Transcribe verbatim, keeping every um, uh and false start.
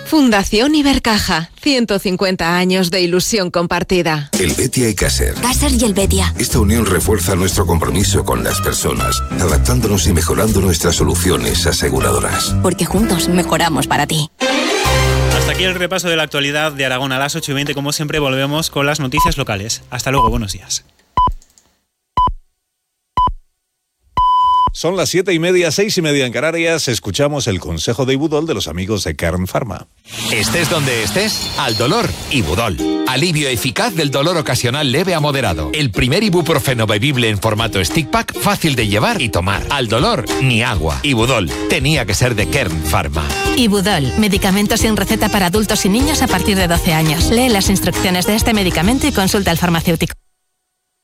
Fundación Ibercaja, ciento cincuenta años de ilusión compartida. Helvetia y Caser. Caser y Helvetia. Esta unión refuerza nuestro compromiso con las personas, adaptándonos y mejorando nuestras soluciones aseguradoras. Porque juntos mejoramos para ti. Hasta aquí el repaso de la actualidad de Aragón. A las ocho y veinte, como siempre, volvemos con las noticias locales. Hasta luego, buenos días. Son las siete y media, seis y media en Canarias. Escuchamos el consejo de Ibudol de los amigos de Kern Pharma. Estés donde estés, al dolor, Ibudol. Alivio eficaz del dolor ocasional leve a moderado. El primer ibuprofeno bebible en formato stick pack, fácil de llevar y tomar. Al dolor, ni agua. Ibudol. Tenía que ser de Kern Pharma. Ibudol. Medicamento sin receta para adultos y niños a partir de doce años. Lee las instrucciones de este medicamento y consulta al farmacéutico.